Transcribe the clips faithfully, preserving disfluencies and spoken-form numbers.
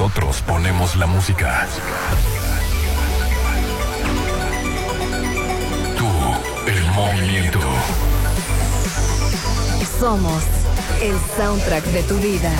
Nosotros ponemos la música. Tú, el movimiento. Somos el soundtrack de tu vida.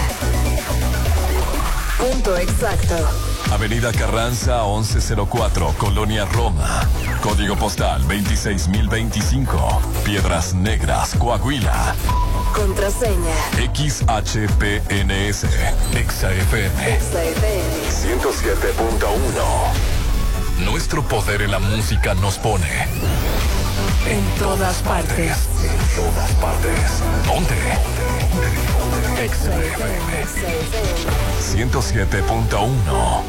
Punto exacto. Avenida Carranza once cero cuatro, Colonia Roma. Código postal veintiséis mil veinticinco. Piedras Negras, Coahuila. Contraseña X H P N S. Exa F M. Exa F M ciento siete punto uno. Nuestro poder en la música nos pone en todas partes. En todas partes. Ponte. Exa F M ciento siete punto uno.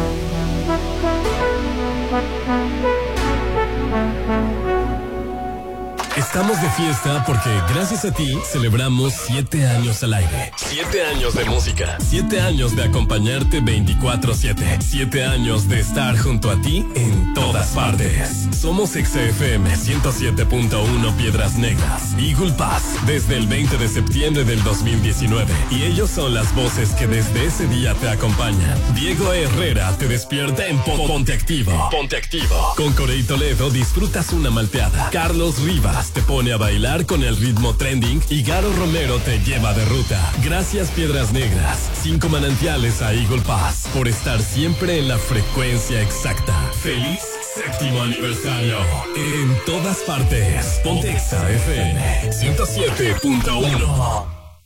Estamos de fiesta porque gracias a ti celebramos siete años al aire. Siete años de música. Siete años de acompañarte veinticuatro siete. Siete años de estar junto a ti en todas partes. Somos Exa F M ciento siete punto uno Piedras Negras. Eagle Pass desde el veinte de septiembre del dos mil diecinueve. Y ellos son las voces que desde ese día te acompañan. Diego Herrera te despierta en po- Ponte Activo. Ponte Activo. Con Corey Toledo disfrutas una malteada. Carlos Rivas te pone a bailar con el ritmo trending y Garo Romero te lleva de ruta. Gracias Piedras Negras, cinco manantiales a Eagle Pass por estar siempre en la frecuencia exacta. ¡Feliz séptimo aniversario! En todas partes. Ponte Exa F M ciento siete punto uno.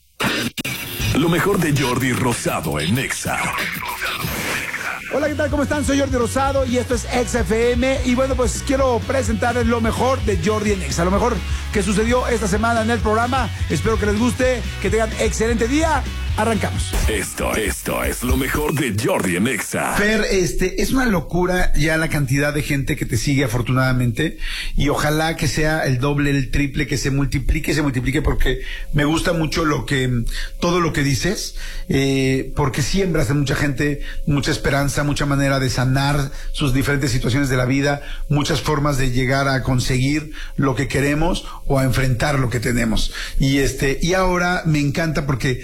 Lo mejor de Jordi Rosado en Exa. Hola, ¿qué tal? ¿Cómo están? Soy Jordi Rosado y esto es Exa F M. Y bueno, pues quiero presentarles lo mejor de Jordi en Exa, lo mejor que sucedió esta semana en el programa. Espero que les guste, que tengan excelente día. Arrancamos. Esto, esto es lo mejor de Jordi en Exa. Fer, este, es una locura ya la cantidad de gente que te sigue afortunadamente y ojalá que sea el doble, el triple, que se multiplique, se multiplique porque me gusta mucho lo que, todo lo que dices, eh, porque siembras en mucha gente mucha esperanza, mucha manera de sanar sus diferentes situaciones de la vida, muchas formas de llegar a conseguir lo que queremos o a enfrentar lo que tenemos. Y este, y ahora me encanta porque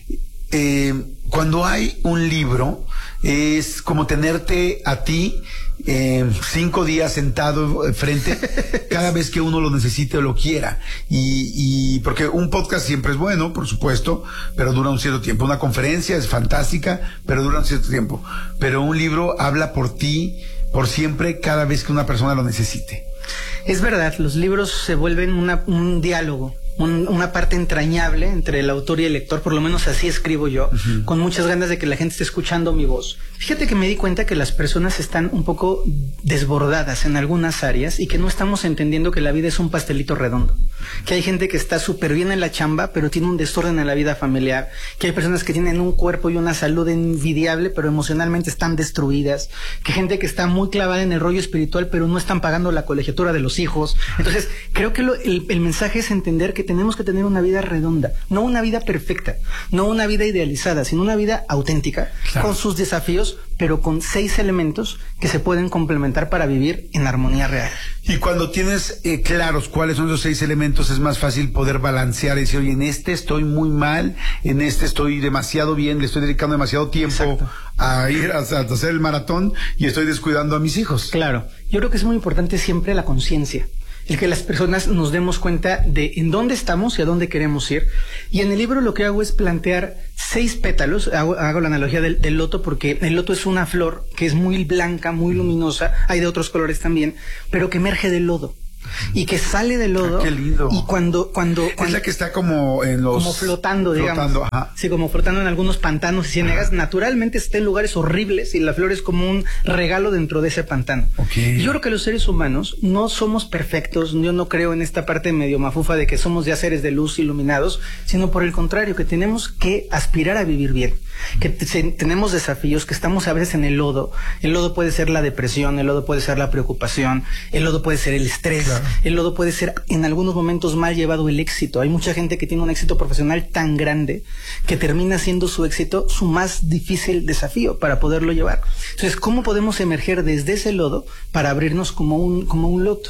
Eh, cuando hay un libro es como tenerte a ti eh, cinco días sentado frente cada vez que uno lo necesite o lo quiera y, y porque un podcast siempre es bueno, por supuesto, pero dura un cierto tiempo. Una conferencia es fantástica, pero dura un cierto tiempo. Pero un libro habla por ti, por siempre, cada vez que una persona lo necesite. Es verdad, los libros se vuelven una, un diálogo. Un, una parte entrañable entre el autor y el lector, por lo menos así escribo yo, uh-huh. Con muchas ganas de que la gente esté escuchando mi voz. Fíjate que me di cuenta que las personas están un poco desbordadas en algunas áreas y que no estamos entendiendo que la vida es un pastelito redondo, que hay gente que está súper bien en la chamba pero tiene un desorden en la vida familiar, que hay personas que tienen un cuerpo y una salud envidiable pero emocionalmente están destruidas, que hay gente que está muy clavada en el rollo espiritual pero no están pagando la colegiatura de los hijos. Entonces creo que lo, el, el mensaje es entender que tenemos que tener una vida redonda, no una vida perfecta, no una vida idealizada, sino una vida auténtica, claro, con sus desafíos, pero con seis elementos que se pueden complementar para vivir en armonía real. Y cuando tienes eh, claros cuáles son esos seis elementos, es más fácil poder balancear y decir, oye, en este estoy muy mal, en este estoy demasiado bien, le estoy dedicando demasiado tiempo. Exacto. A ir a, a hacer el maratón y estoy descuidando a mis hijos. Claro, yo creo que es muy importante siempre la conciencia, el que las personas nos demos cuenta de en dónde estamos y a dónde queremos ir. Y en el libro lo que hago es plantear seis pétalos, hago, hago la analogía del, del loto, porque el loto es una flor que es muy blanca, muy luminosa, hay de otros colores también, pero que emerge del lodo. Y que sale del lodo. Ah, qué lindo. Y cuando, cuando, cuando es la que está como en los como flotando, digamos. Flotando, ajá. Sí, como flotando en algunos pantanos y ciénegas. Ajá. Naturalmente está en lugares horribles y la flor es como un regalo dentro de ese pantano. Okay. Y yo creo que los seres humanos no somos perfectos. Yo no creo en esta parte medio mafufa de que somos ya seres de luz iluminados, sino por el contrario, que tenemos que aspirar a vivir bien. Que te, tenemos desafíos, que estamos a veces en el lodo. El lodo puede ser la depresión, el lodo puede ser la preocupación, el lodo puede ser el estrés. Claro. El lodo puede ser en algunos momentos mal llevado el éxito. Hay mucha gente que tiene un éxito profesional tan grande que termina siendo su éxito su más difícil desafío para poderlo llevar. Entonces, ¿cómo podemos emerger desde ese lodo para abrirnos como un, como un loto?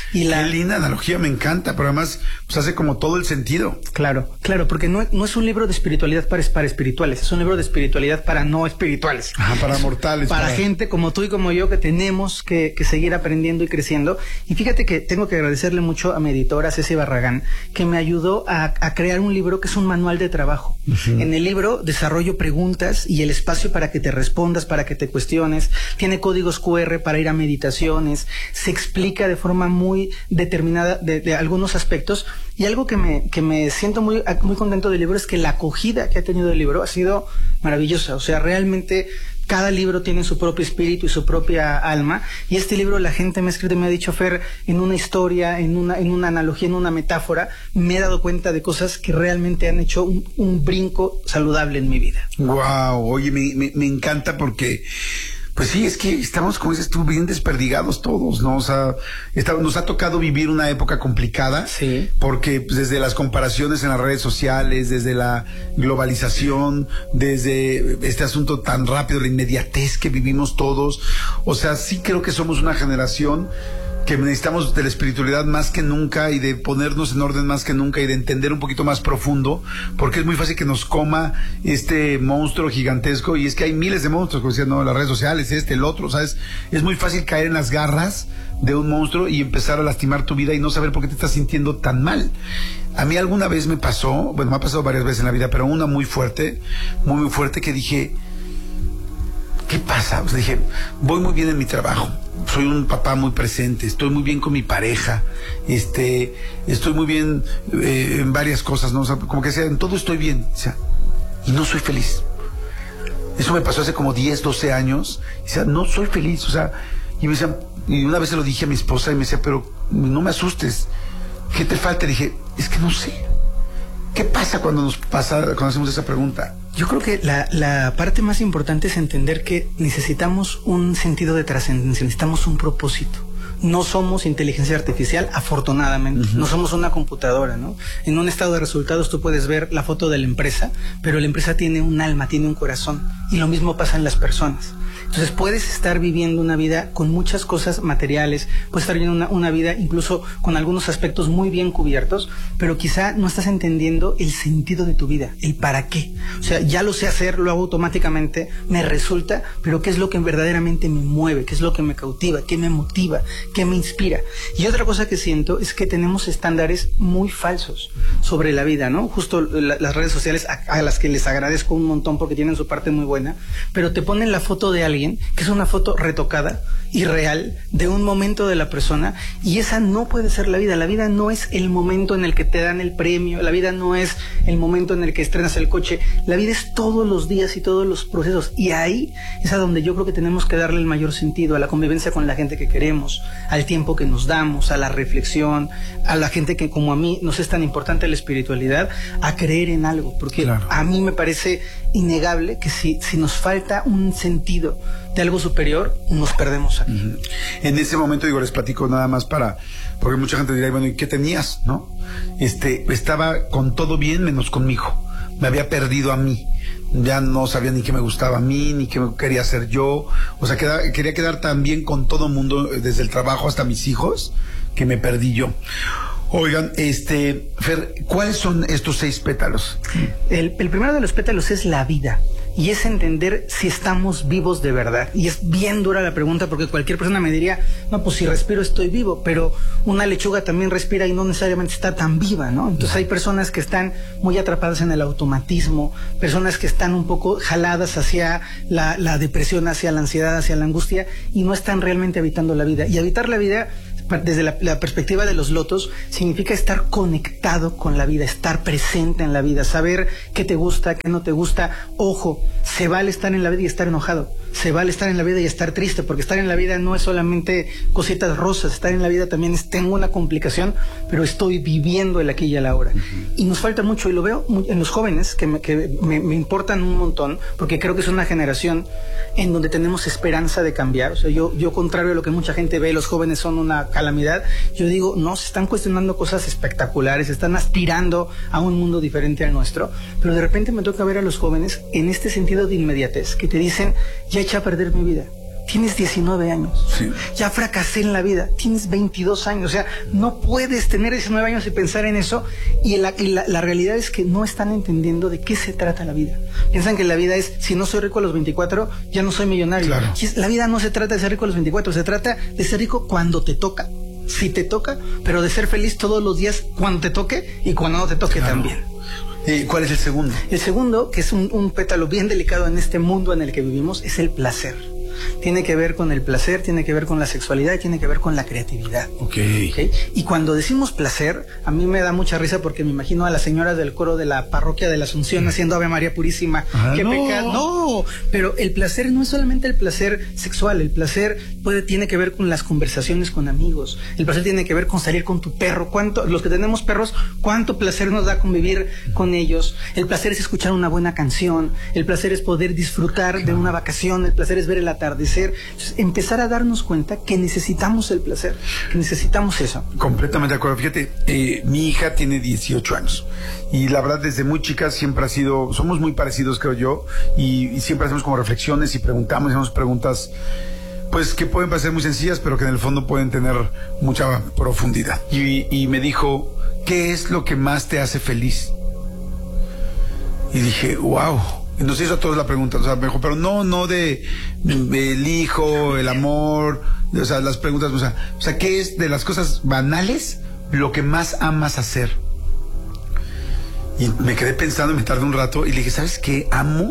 Y la... Qué linda analogía, me encanta, pero además pues hace como todo el sentido. Claro, claro, porque no, no es un libro de espiritualidad para, para espirituales, es un libro de espiritualidad para no espirituales. Ajá, para mortales. Para, para gente como tú y como yo que tenemos que, que seguir aprendiendo y creciendo. Y fíjate que tengo que agradecerle mucho a mi editora Ceci Barragán, que me ayudó a, a crear un libro que es un manual de trabajo. Uh-huh. En el libro desarrollo preguntas y el espacio para que te respondas, para que te cuestiones. Tiene códigos cu erre para ir a meditaciones. Se explica de forma muy determinada de, de algunos aspectos. Y algo que me, que me siento muy, muy contento del libro es que la acogida que ha tenido el libro ha sido maravillosa. O sea, realmente cada libro tiene su propio espíritu y su propia alma. Y este libro la gente me ha escrito y me ha dicho, Fer, en una historia, en una, en una analogía, en una metáfora, me he dado cuenta de cosas que realmente han hecho un, un brinco saludable en mi vida. Wow, oye, me, me, me encanta porque... Pues sí, es que estamos, como dices tú, bien desperdigados todos, ¿no? O sea, está, nos ha tocado vivir una época complicada. Sí. Porque pues, desde las comparaciones en las redes sociales, desde la globalización, desde este asunto tan rápido, la inmediatez que vivimos todos. O sea, sí creo que somos una generación que necesitamos de la espiritualidad más que nunca y de ponernos en orden más que nunca y de entender un poquito más profundo, porque es muy fácil que nos coma este monstruo gigantesco, y es que hay miles de monstruos, como decían, no, las redes sociales, este, el otro, ¿sabes? Es muy fácil caer en las garras de un monstruo y empezar a lastimar tu vida y no saber por qué te estás sintiendo tan mal. A mí alguna vez me pasó, bueno, me ha pasado varias veces en la vida, pero una muy fuerte, muy, muy fuerte, que dije, ¿qué pasa? O sea, dije, voy muy bien en mi trabajo, soy un papá muy presente, estoy muy bien con mi pareja, este, estoy muy bien eh, en varias cosas, ¿no? O sea, como que sea, en todo estoy bien, o sea, y no soy feliz. Eso me pasó hace como diez, doce años, o sea, no soy feliz, o sea, y me decía, y una vez se lo dije a mi esposa y me decía, pero no me asustes, ¿qué te falta? Y dije, es que no sé. ¿Qué pasa cuando nos pasa, cuando hacemos esa pregunta? Yo creo que la, la parte más importante es entender que necesitamos un sentido de trascendencia, necesitamos un propósito. No somos inteligencia artificial, afortunadamente. Uh-huh. No somos una computadora, ¿no? En un estado de resultados tú puedes ver la foto de la empresa, pero la empresa tiene un alma, tiene un corazón. Y lo mismo pasa en las personas. Entonces puedes estar viviendo una vida con muchas cosas materiales, puedes estar viviendo una, una vida incluso con algunos aspectos muy bien cubiertos, pero quizá no estás entendiendo el sentido de tu vida, el para qué. O sea, ya lo sé hacer, lo hago automáticamente, me resulta, pero ¿qué es lo que verdaderamente me mueve? ¿Qué es lo que me cautiva? ¿Qué me motiva? ¿Qué me inspira? Y otra cosa que siento es que tenemos estándares muy falsos sobre la vida, ¿no? Justo la, las redes sociales, a, a las que les agradezco un montón porque tienen su parte muy buena, pero te ponen la foto de alguien que es una foto retocada y real de un momento de la persona, y esa no puede ser la vida. La vida no es el momento en el que te dan el premio, la vida no es el momento en el que estrenas el coche, la vida es todos los días y todos los procesos, y ahí es a donde yo creo que tenemos que darle el mayor sentido, a la convivencia con la gente que queremos, al tiempo que nos damos, a la reflexión, a la gente que como a mí nos es tan importante la espiritualidad, a creer en algo, porque claro, a mí me parece innegable que si, si nos falta un sentido de algo superior, nos perdemos aquí. Uh-huh. En ese momento, digo, les platico nada más para, porque mucha gente dirá, bueno, ¿y qué tenías? ¿No? Este, estaba con todo bien menos conmigo. Me había perdido a mí. Ya no sabía ni qué me gustaba a mí, ni qué quería hacer yo. O sea, queda, quería quedar tan bien con todo el mundo, desde el trabajo hasta mis hijos, que me perdí yo. Oigan, este, Fer, ¿cuáles son estos seis pétalos? El, el primero de los pétalos es la vida. Y es entender si estamos vivos de verdad. Y es bien dura la pregunta, porque cualquier persona me diría, no, pues si respiro estoy vivo, pero una lechuga también respira y no necesariamente está tan viva, ¿no? Entonces hay personas que están muy atrapadas en el automatismo, personas que están un poco jaladas hacia la, la depresión, hacia la ansiedad, hacia la angustia, y no están realmente habitando la vida. Y habitar la vida, desde la, la perspectiva de los lotos, significa estar conectado con la vida, estar presente en la vida, saber qué te gusta, qué no te gusta. Ojo, se vale estar en la vida y estar enojado, se vale estar en la vida y estar triste, porque estar en la vida no es solamente cositas rosas, estar en la vida también es, tengo una complicación, pero estoy viviendo el aquí y el ahora. Uh-huh. Y nos falta mucho, y lo veo en los jóvenes, que, me, que me, me importan un montón, porque creo que es una generación en donde tenemos esperanza de cambiar. O sea, yo, yo contrario a lo que mucha gente ve, los jóvenes son una calamidad, yo digo, no, se están cuestionando cosas espectaculares, están aspirando a un mundo diferente al nuestro, pero de repente me toca ver a los jóvenes en este sentido de inmediatez, que te dicen, ya eché a perder mi vida, tienes diecinueve años. Sí. Ya fracasé en la vida, tienes veintidós años. O sea, no puedes tener diecinueve años y pensar en eso. Y, la, y la, la realidad es que no están entendiendo de qué se trata la vida. Piensan que la vida es, si no soy rico a los veinticuatro, ya no soy millonario. Claro. Y es, la vida no se trata de ser rico a los veinticuatro, se trata de ser rico cuando te toca. Si te toca, pero de ser feliz todos los días cuando te toque y cuando no te toque Claro. también. ¿Y cuál es el segundo? El segundo, que es un, un pétalo bien delicado en este mundo en el que vivimos, es el placer. Tiene que ver con el placer, tiene que ver con la sexualidad y tiene que ver con la creatividad. Ok. ¿Okay? Y cuando decimos placer, a mí me da mucha risa porque me imagino a las señoras del coro de la parroquia de la Asunción haciendo Ave María Purísima. Ah, ¡Qué no. pecado! No, pero el placer no es solamente el placer sexual, el placer puede, tiene que ver con las conversaciones con amigos, el placer tiene que ver con salir con tu perro. ¿Cuánto, los que tenemos perros, cuánto placer nos da convivir con ellos? El placer es escuchar una buena canción, el placer es poder disfrutar de una vacación, el placer es ver el atardecer. Entonces, empezar a darnos cuenta que necesitamos el placer, que necesitamos eso. Completamente de acuerdo. Fíjate, eh, mi hija tiene dieciocho años y la verdad desde muy chica siempre ha sido, somos muy parecidos creo yo y, y siempre hacemos como reflexiones y preguntamos, hacemos preguntas pues que pueden parecer muy sencillas pero que en el fondo pueden tener mucha profundidad. Y, y me dijo, ¿qué es lo que más te hace feliz? Y dije, wow. Y nos hizo a todos la pregunta, o sea, me dijo, pero no, no de, de el hijo, el amor, o sea, las preguntas, o sea, o sea, ¿qué es de las cosas banales lo que más amas hacer? Y me quedé pensando y me tardé un rato y le dije, ¿sabes qué? Amo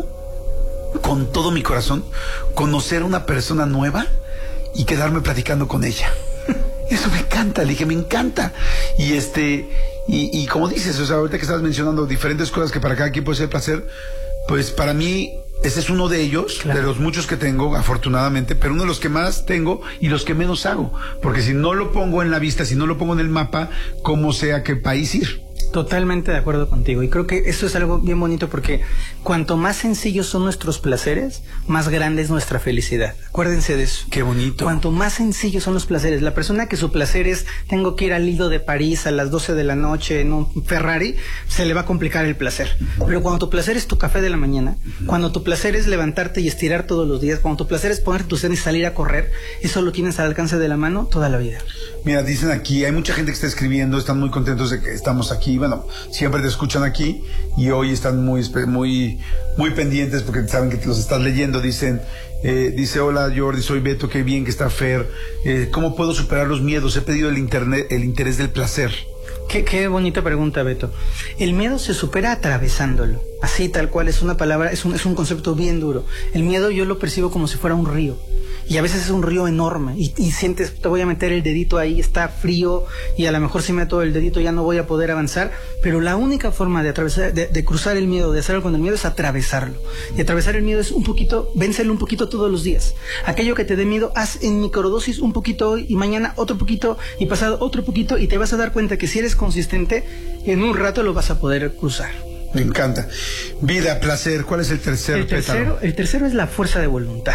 con todo mi corazón conocer a una persona nueva y quedarme platicando con ella. Eso me encanta, le dije, me encanta. Y este, y, y como dices, o sea, ahorita que estabas mencionando diferentes cosas que para cada quien puede ser placer, pues para mí ese es uno de ellos, claro, de los muchos que tengo, afortunadamente, pero uno de los que más tengo y los que menos hago, porque si no lo pongo en la vista, si no lo pongo en el mapa, ¿cómo sé a qué país ir? Totalmente de acuerdo contigo y creo que eso es algo bien bonito porque cuanto más sencillos son nuestros placeres, más grande es nuestra felicidad. Acuérdense de eso. Qué bonito. Cuanto más sencillos son los placeres, la persona que su placer es tengo que ir al Lido de París a las doce de la noche en un Ferrari, se le va a complicar el placer. Pero cuando tu placer es tu café de la mañana, cuando tu placer es levantarte y estirar todos los días, cuando tu placer es ponerte tus tenis y salir a correr, eso lo tienes al alcance de la mano toda la vida. Mira, dicen aquí, hay mucha gente que está escribiendo, están muy contentos de que estamos aquí, bueno, siempre te escuchan aquí y hoy están muy muy muy pendientes porque saben que te los estás leyendo. Dicen, eh, dice, hola Jordi, soy Beto, qué bien que está Fer, eh, ¿cómo puedo superar los miedos? He pedido el internet, el interés del placer. Qué, qué bonita pregunta, Beto. El miedo se supera atravesándolo. Así, tal cual, es una palabra, es un, es un concepto bien duro. El miedo yo lo percibo como si fuera un río. Y a veces es un río enorme. Y, y sientes, te voy a meter el dedito ahí, está frío, y a lo mejor si meto el dedito ya no voy a poder avanzar. Pero la única forma de atravesar, de, de cruzar el miedo, de hacerlo con el miedo, es atravesarlo. Y atravesar el miedo es un poquito, vénselo un poquito todos los días. Aquello que te dé miedo, haz en microdosis un poquito hoy, y mañana otro poquito, y pasado otro poquito, y te vas a dar cuenta que si eres consistente, en un rato lo vas a poder cruzar. Me encanta. Vida, placer, ¿cuál es el tercer el tercero, pétalo? el tercero es la fuerza de voluntad.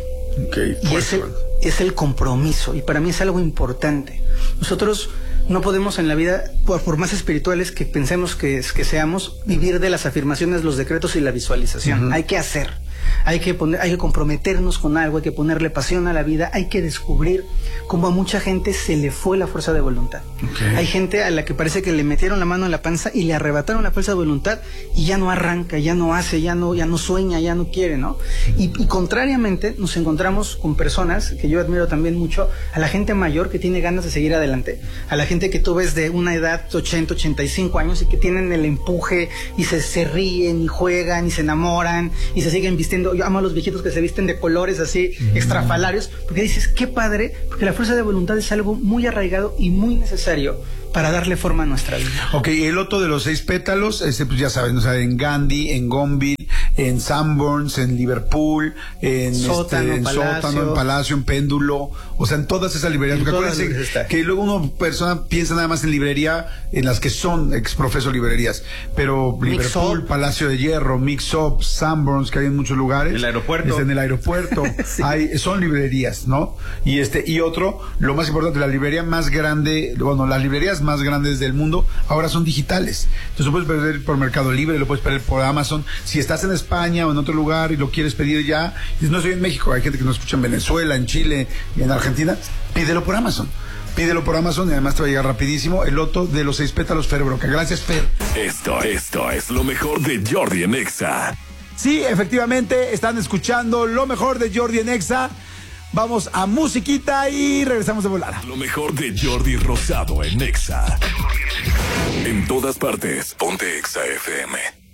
Okay, y es el, es el compromiso, y para mí es algo importante. Nosotros no podemos en la vida, por, por más espirituales que pensemos que, que seamos, vivir de las afirmaciones, los decretos y la visualización. Uh-huh. Hay que hacer. Hay que poner, hay que comprometernos con algo, hay que ponerle pasión a la vida, hay que descubrir cómo a mucha gente se le fue la fuerza de voluntad. Okay. Hay gente a la que parece que le metieron la mano en la panza y le arrebataron la fuerza de voluntad y ya no arranca, ya no hace, ya no, ya no sueña, ya no quiere, ¿no? Y, y contrariamente nos encontramos con personas que yo admiro también mucho, a la gente mayor que tiene ganas de seguir adelante, a la gente que tú ves de una edad ochenta, ochenta y cinco años y que tienen el empuje y se, se ríen y juegan y se enamoran y se siguen vistiendo. Yo amo a los viejitos que se visten de colores así mm. estrafalarios, porque dices, qué padre, porque la fuerza de voluntad es algo muy arraigado y muy necesario para darle forma a nuestra vida. Ok, el otro de los seis pétalos, ese pues ya saben, o sea, en Gandhi, en Gonville, en Sanborns, en Liverpool, en Sótano, este, en Palacio. Sótano, en Palacio, en Péndulo, O sea, en todas esas librerías. En Porque todas acuérdense las está. que luego uno persona piensa nada más en librería, en las que son exprofeso librerías. Pero Liverpool, Up. Palacio de Hierro, Mix Up, Sanborns, que hay en muchos lugares. El aeropuerto. Este, en el aeropuerto. Sí. hay, son librerías, ¿no? Y este, y otro, lo más importante, la librería más grande, bueno, las librerías más grandes del mundo ahora son digitales. Entonces lo puedes pedir por Mercado Libre, lo puedes pedir por Amazon. Si estás en España o en otro lugar y lo quieres pedir ya, y no estoy en México, hay gente que nos escucha en Venezuela, en Chile, en Argentina, pídelo por Amazon. Pídelo por Amazon y además te va a llegar rapidísimo el loto de los seis pétalos Fer Broca. Gracias, Fer. Esto, esto es lo mejor de Jordi en Exa. Sí, efectivamente, están escuchando lo mejor de Jordi en Exa. Vamos a musiquita y regresamos de volada. Lo mejor de Jordi Rosado en Exa. En todas partes, ponte Exa F M.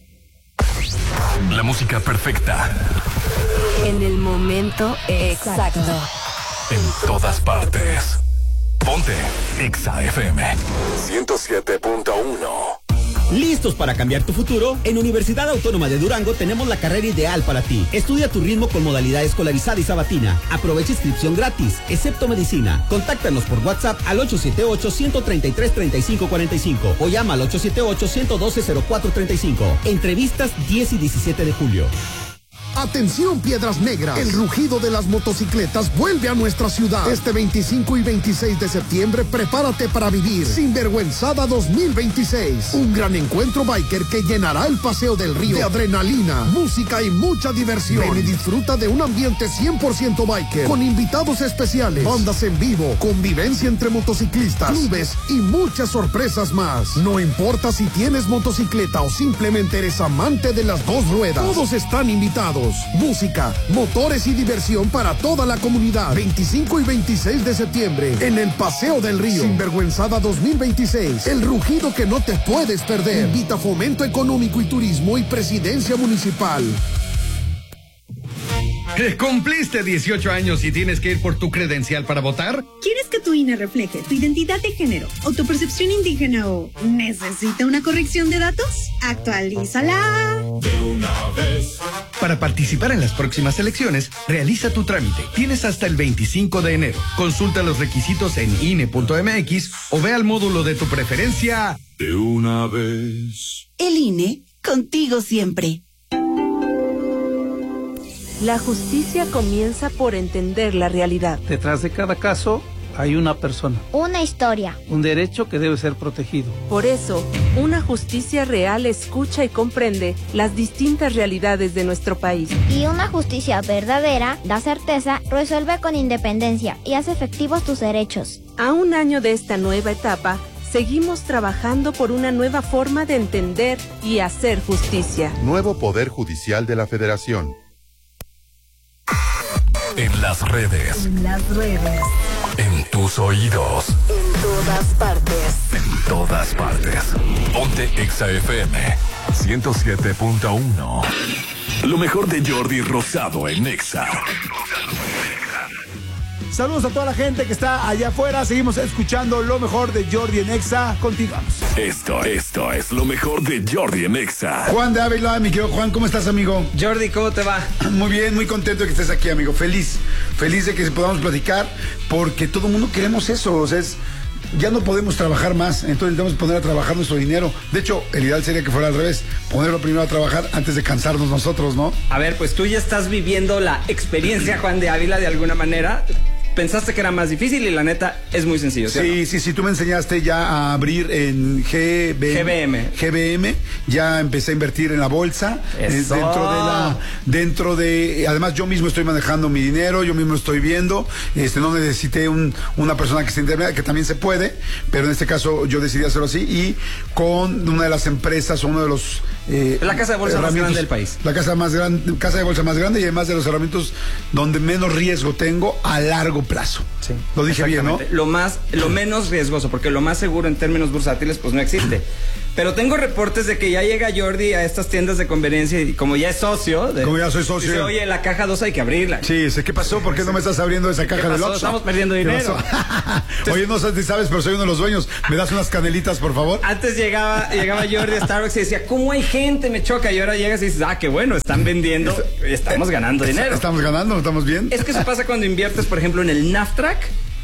La música perfecta. En el momento exacto. En todas partes. Ponte Exa F M. ciento siete punto uno. ¿Listos para cambiar tu futuro? En Universidad Autónoma de Durango tenemos la carrera ideal para ti. Estudia tu ritmo con modalidad escolarizada y sabatina. Aprovecha inscripción gratis, excepto medicina. Contáctanos por WhatsApp al ocho siete ocho, uno tres tres, tres cinco cuatro cinco o llama al ocho siete ocho, uno uno dos, cero cuatro tres cinco. Entrevistas diez y diecisiete de julio. Atención, Piedras Negras. El rugido de las motocicletas vuelve a nuestra ciudad. Este veinticinco y veintiséis de septiembre, prepárate para vivir Sinvergüenzada dos mil veintiséis. Un gran encuentro biker que llenará el Paseo del Río de adrenalina, música y mucha diversión. Ven y disfruta de un ambiente cien por ciento biker, con invitados especiales, bandas en vivo, convivencia entre motociclistas, clubes y muchas sorpresas más. No importa si tienes motocicleta o simplemente eres amante de las dos ruedas, todos están invitados. Música, motores y diversión para toda la comunidad. veinticinco y veintiséis de septiembre en el Paseo del Río. Sinvergüenzada dos mil veintiséis. El rugido que no te puedes perder. Invita Fomento Económico y Turismo y Presidencia Municipal. ¿Cumpliste dieciocho años y tienes que ir por tu credencial para votar? ¿Quieres que tu I N E refleje tu identidad de género o tu percepción indígena o necesita una corrección de datos? ¡Actualízala! De una vez. Para participar en las próximas elecciones, realiza tu trámite. Tienes hasta el veinticinco de enero. Consulta los requisitos en I N E punto M X o ve al módulo de tu preferencia. De una vez. El I N E, contigo siempre. La justicia comienza por entender la realidad. Detrás de cada caso hay una persona, una historia, un derecho que debe ser protegido. Por eso, una justicia real escucha y comprende las distintas realidades de nuestro país. Y una justicia verdadera da certeza, resuelve con independencia y hace efectivos tus derechos. A un año de esta nueva etapa, seguimos trabajando por una nueva forma de entender y hacer justicia. Nuevo Poder Judicial de la Federación. En las redes. En las redes. En tus oídos. En todas partes. En todas partes. Ponte Exa F M ciento siete punto uno. Lo mejor de Jordi Rosado en Exa. Saludos a toda la gente que está allá afuera. Seguimos escuchando lo mejor de Jordi en Exa. Continuamos. Esto, esto es lo mejor de Jordi en Exa. Juan de Ávila, mi querido Juan, ¿cómo estás, amigo? Jordi, ¿cómo te va? Muy bien, muy contento de que estés aquí, amigo. Feliz, feliz de que podamos platicar, porque todo el mundo queremos eso. O sea, es, ya no podemos trabajar más, entonces necesitamos poner a trabajar nuestro dinero. De hecho, el ideal sería que fuera al revés, ponerlo primero a trabajar antes de cansarnos nosotros, ¿no? A ver, pues tú ya estás viviendo la experiencia, Juan de Ávila, de alguna manera. Pensaste que era más difícil y la neta es muy sencillo, ¿cierto? Sí, sí, sí, tú me enseñaste ya a abrir en G B M. G B M. G B M, ya empecé a invertir en la bolsa. Eso. Eh, dentro de la, dentro de, además yo mismo estoy manejando mi dinero, yo mismo estoy viendo, este, no necesité un, una persona que se intermedia, que también se puede, pero en este caso yo decidí hacerlo así y con una de las empresas o uno de los... Eh, la casa de bolsa más grande del país. La casa más grande, casa de bolsa más grande y además de los herramientas donde menos riesgo tengo a largo plazo. Sí, lo dije bien, ¿no? Lo más, lo menos riesgoso, porque lo más seguro en términos bursátiles, pues no existe. Pero tengo reportes de que ya llega Jordi a estas tiendas de conveniencia y como ya es socio... De, como ya soy socio. Dice, oye, la caja dos hay que abrirla. Sí, sé, ¿qué pasó? ¿Por qué no me estás abriendo esa caja del Oxxo? Estamos perdiendo dinero. Oye, no sé si sabes, pero soy uno de los dueños. ¿Me das unas canelitas, por favor? Antes llegaba, llegaba Jordi a Starbucks y decía, ¿cómo hay gente? Me choca. Y ahora llegas y dices, ah, qué bueno, están vendiendo, estamos ganando dinero. Estamos ganando, estamos bien. Es que eso pasa cuando inviertes, por ejemplo, en el NAFTRAC.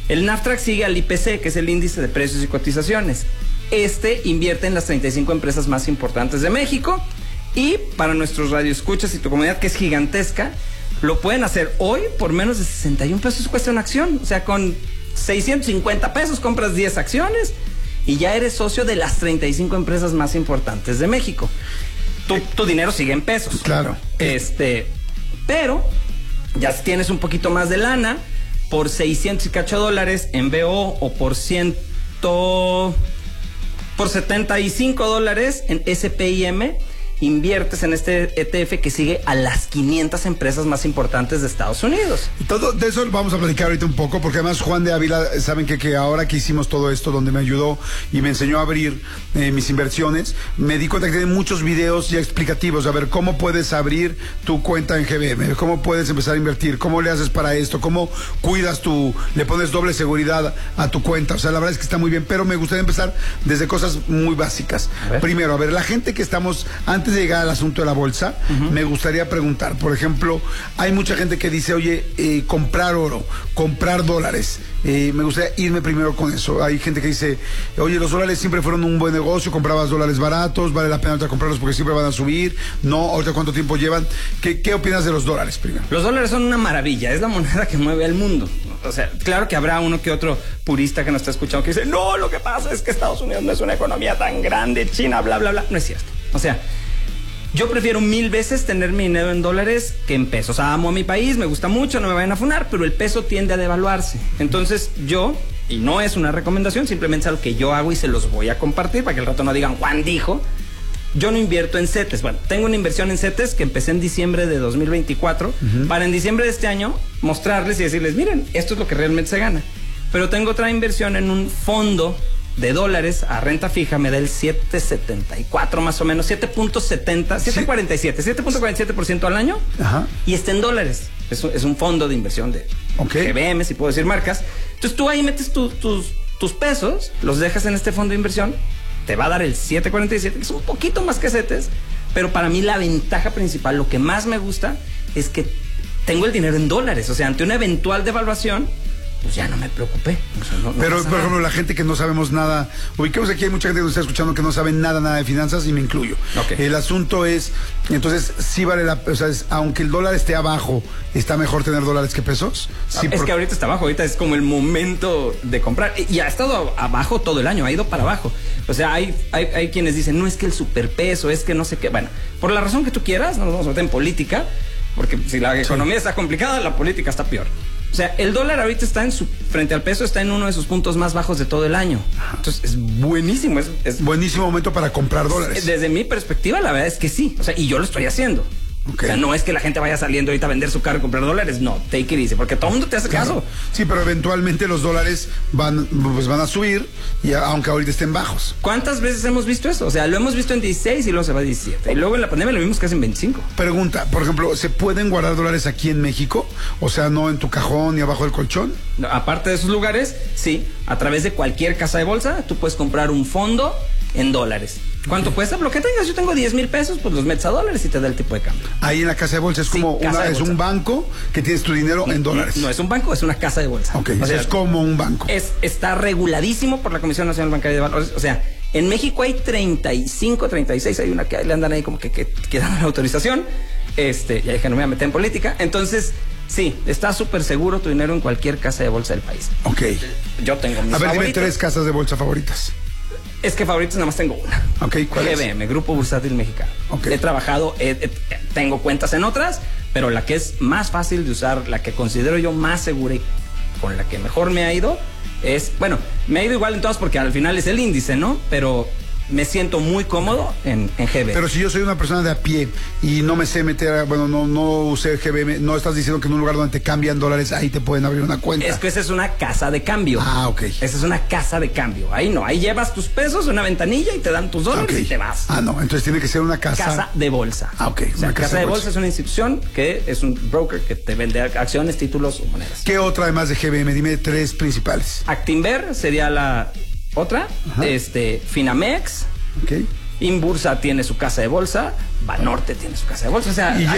El Naftrac sigue al I P C, que es el índice de precios y cotizaciones. Este invierte en las treinta y cinco empresas más importantes de México. Y para nuestros radioescuchas y tu comunidad, que es gigantesca, lo pueden hacer hoy por menos de sesenta y un pesos cuesta una acción. O sea, con seiscientos cincuenta pesos compras diez acciones y ya eres socio de las treinta y cinco empresas más importantes de México. Tu, tu dinero sigue en pesos. Claro. Este, pero ya si tienes un poquito más de lana, por seiscientos y cacho dólares en B O o por ciento, por setenta y cinco dólares en S P I M, inviertes en este E T F que sigue a las quinientas empresas más importantes de Estados Unidos. Y todo de eso vamos a platicar ahorita un poco, porque además Juan de Ávila, saben que, que ahora que hicimos todo esto, donde me ayudó y me enseñó a abrir eh, mis inversiones, me di cuenta que tiene muchos videos ya explicativos, a ver cómo puedes abrir tu cuenta en G B M, cómo puedes empezar a invertir, cómo le haces para esto, cómo cuidas tu, le pones doble seguridad a tu cuenta. O sea, la verdad es que está muy bien, pero me gustaría empezar desde cosas muy básicas. A Primero, a ver, la gente que estamos, antes de llegar al asunto de la bolsa, uh-huh. me gustaría preguntar, por ejemplo, hay mucha gente que dice, oye, eh, comprar oro, comprar dólares, eh, me gustaría irme primero con eso. Hay gente que dice, oye, los dólares siempre fueron un buen negocio, comprabas dólares baratos, vale la pena ahorita comprarlos porque siempre van a subir, no, ahorita cuánto tiempo llevan. ¿Qué, qué opinas de los dólares primero? Los dólares son una maravilla, es la moneda que mueve al mundo. O sea, claro que habrá uno que otro purista que nos está escuchando que dice, no, lo que pasa es que Estados Unidos no es una economía tan grande, China, bla, bla, bla. No es cierto. O sea, yo prefiero mil veces tener mi dinero en dólares que en pesos. O sea, amo a mi país, me gusta mucho, no me vayan a funar, pero el peso tiende a devaluarse. Entonces yo, y no es una recomendación, simplemente es algo que yo hago y se los voy a compartir para que al rato no digan, Juan dijo. Yo no invierto en CETES. Bueno, tengo una inversión en CETES que empecé en diciembre de dos mil veinticuatro, uh-huh. para en diciembre de este año mostrarles y decirles, miren, esto es lo que realmente se gana. Pero tengo otra inversión en un fondo de dólares a renta fija, me da el siete punto setenta y cuatro más o menos, siete punto setenta, siete punto cuarenta y siete, siete punto cuarenta y siete por ciento al año. Ajá. Y está en dólares. Es, es un fondo de inversión de okay. G B M, si puedo decir marcas. Entonces tú ahí metes tu, tus, tus pesos, los dejas en este fondo de inversión, te va a dar el siete punto cuarenta y siete, que es un poquito más que CETES, pero para mí la ventaja principal, lo que más me gusta, es que tengo el dinero en dólares. O sea, ante una eventual devaluación, pues ya no me preocupé. O sea, no, no Pero, por ejemplo, la gente que no sabemos nada, ubicamos aquí, hay mucha gente que nos está escuchando que no sabe nada, nada de finanzas, y me incluyo. Okay. El asunto es, entonces, sí vale la, o sea, es, aunque el dólar esté abajo, ¿está mejor tener dólares que pesos? Sí, es por... que ahorita está abajo, ahorita es como el momento de comprar, y ha estado abajo todo el año, ha ido para abajo. O sea, hay, hay, hay quienes dicen, no es que el superpeso, es que no sé qué, bueno, por la razón que tú quieras, no nos vamos a meter en política, porque si la economía sí. está complicada, la política está peor. O sea, el dólar ahorita está en su, frente al peso, está en uno de sus puntos más bajos de todo el año. Entonces, es buenísimo. Es, es buenísimo momento para comprar dólares. Desde mi perspectiva, la verdad es que sí. O sea, y yo lo estoy haciendo. Okay. O sea, no es que la gente vaya saliendo ahorita a vender su carro y comprar dólares. No, take it easy, porque todo el mundo te hace claro. caso. Sí, pero eventualmente los dólares van, pues van a subir, y aunque ahorita estén bajos. ¿Cuántas veces hemos visto eso? O sea, lo hemos visto en dieciséis y luego se va a diecisiete. Y luego en la pandemia lo vimos casi en veinticinco. Pregunta, por ejemplo, ¿se pueden guardar dólares aquí en México? O sea, no en tu cajón ni abajo del colchón. No, aparte de esos lugares, sí, a través de cualquier casa de bolsa, tú puedes comprar un fondo en dólares. ¿Cuánto okay. cuesta? Lo que tengas, yo tengo diez mil pesos, pues los metes a dólares y te da el tipo de cambio. Ahí en la casa de bolsa es sí, como una, es un banco que tienes tu dinero no, en dólares. No es un banco, es una casa de bolsa. Ok, o sea, es como un banco. Es, está reguladísimo por la Comisión Nacional Bancaria de Valores. O sea, en México hay treinta y cinco, treinta y seis, hay una que le andan ahí como que, que, que dan la autorización. Este, ya dije, no me voy a meter en política. Entonces, sí, está súper seguro tu dinero en cualquier casa de bolsa del país. Ok. Yo tengo mis A ver, favoritos. dime tres casas de bolsa favoritas. Es que favoritos nada más tengo una. Ok, ¿cuál G B M, es? Grupo Bursátil Mexicano. Okay. He trabajado, he, he, tengo cuentas en otras, pero la que es más fácil de usar, la que considero yo más segura y con la que mejor me ha ido, es, bueno, me ha ido igual en todas porque al final es el índice, ¿no? Pero me siento muy cómodo en, en G B M. Pero si yo soy una persona de a pie y no me sé meter, bueno, no, no usé G B M, no estás diciendo que en un lugar donde te cambian dólares, ahí te pueden abrir una cuenta. Es que esa es una casa de cambio. Ah, ok. Esa es una casa de cambio. Ahí no, ahí llevas tus pesos, una ventanilla y te dan tus dólares okay. y te vas. Ah, no, entonces tiene que ser una casa. Casa de bolsa. Ah, ok. O sea, una casa, casa de bolsa. bolsa es una institución que es un broker que te vende acciones, títulos o monedas. ¿Qué otra además de G B M? Dime tres principales. Actinver sería la otra. Ajá. Este, Finamex. Okay. Inbursa tiene su casa de bolsa, Banorte tiene su casa de bolsa, o sea, y hay